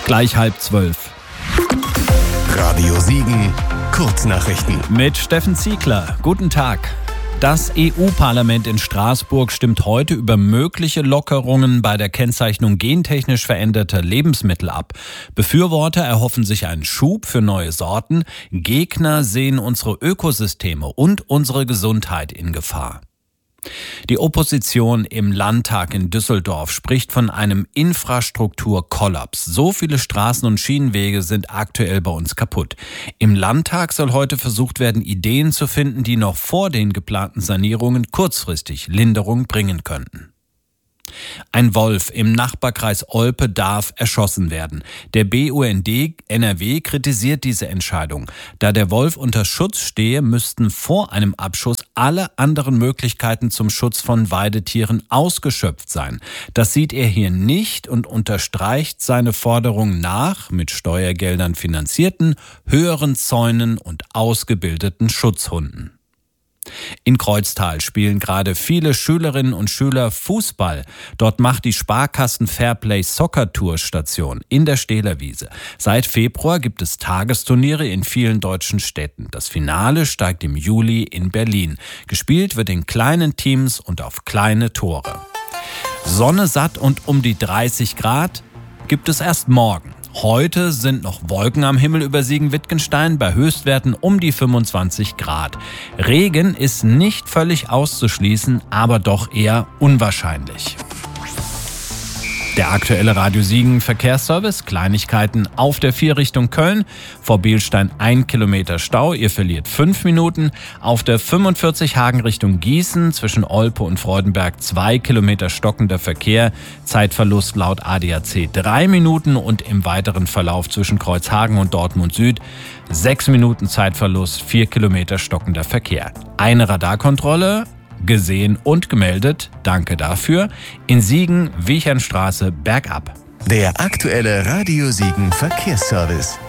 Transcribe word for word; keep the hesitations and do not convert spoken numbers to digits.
Gleich halb zwölf. Radio Siegen, Kurznachrichten. Mit Steffen Ziegler. Guten Tag. Das E U-Parlament in Straßburg stimmt heute über mögliche Lockerungen bei der Kennzeichnung gentechnisch veränderter Lebensmittel ab. Befürworter erhoffen sich einen Schub für neue Sorten. Gegner sehen unsere Ökosysteme und unsere Gesundheit in Gefahr. Die Opposition im Landtag in Düsseldorf spricht von einem Infrastrukturkollaps. So viele Straßen und Schienenwege sind aktuell bei uns kaputt. Im Landtag soll heute versucht werden, Ideen zu finden, die noch vor den geplanten Sanierungen kurzfristig Linderung bringen könnten. Ein Wolf im Nachbarkreis Olpe darf erschossen werden. Der B U N D N R W kritisiert diese Entscheidung. Da der Wolf unter Schutz stehe, müssten vor einem Abschuss alle anderen Möglichkeiten zum Schutz von Weidetieren ausgeschöpft sein. Das sieht er hier nicht und unterstreicht seine Forderung nach mit Steuergeldern finanzierten, höheren Zäunen und ausgebildeten Schutzhunden. In Kreuztal spielen gerade viele Schülerinnen und Schüler Fußball. Dort macht die Sparkassen Fairplay Soccer Tour Station in der Stehlerwiese. Seit Februar gibt es Tagesturniere in vielen deutschen Städten. Das Finale steigt im Juli in Berlin. Gespielt wird in kleinen Teams und auf kleine Tore. Sonne satt und um die dreißig Grad gibt es erst morgen. Heute sind noch Wolken am Himmel über Siegen-Wittgenstein bei Höchstwerten um die fünfundzwanzig Grad. Regen ist nicht völlig auszuschließen, aber doch eher unwahrscheinlich. Der aktuelle Radio Siegen Verkehrsservice, Kleinigkeiten auf der vier Richtung Köln. Vor Bielstein ein Kilometer Stau, ihr verliert fünf Minuten. Auf der fünfundvierzig Hagen Richtung Gießen zwischen Olpe und Freudenberg zwei Kilometer stockender Verkehr. Zeitverlust laut A D A C drei Minuten und im weiteren Verlauf zwischen Kreuzhagen und Dortmund Süd sechs Minuten Zeitverlust, vier Kilometer stockender Verkehr. Eine Radarkontrolle gesehen und gemeldet. Danke dafür. In Siegen, Wiechernstraße, bergab. Der aktuelle Radio Siegen Verkehrsservice.